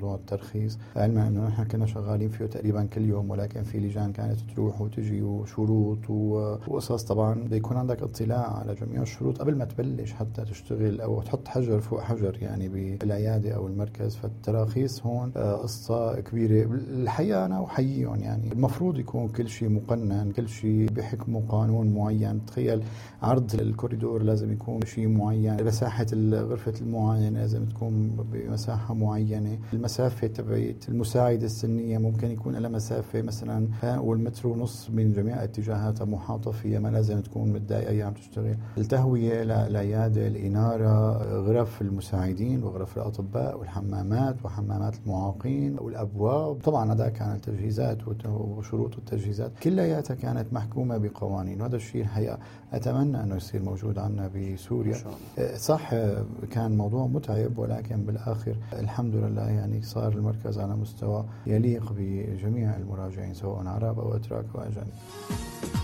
موضوع الترخيص، علما أنه نحن كنا شغالين فيه تقريبا كل يوم، ولكن في لجان كانت تروح وتجي وشروط وقصص. طبعا بيكون عندك اطلاع على جميع الشروط قبل ما تبلش حتى تشتغل أو تحط حجر فوق حجر يعني بالعيادة أو المركز. فالتراخيص هون قصة كبيرة الحقيقة. أنا أحييهم، يعني المفروض يكون كل شيء مقنن، كل شيء بحكمه قانون معين. تخيل عرض الكوريدور لازم يكون شيء معين، مساحة غرفة المعاينة لازم تكون بمساحة معينة، المسافة تبعت المساعدة السنية ممكن يكون لها مسافة مثلا والمتر ونص من جميع اتجاهاتها محاطة فيها، ما لازم تكون متضايقة عم تشتغل. التهوية للعيادة، الإنارة، غرف المساعدين وغرف الأطباء والحمامات وحمامات المعاقين والأبواب. طبعا هذا كان التجهيزات وشروط التجهيزات كلها كانت محكومة بقوانين، وهذا الشيء الحقيقة أتمنى أنه يصير موجود عندنا بسوريا. صح كان موضوع متعب، ولكن بالآخر الحمد لله يعني صار المركز على مستوى يليق بجميع المراجعين سواء عرب أو أتراك أو أجانب.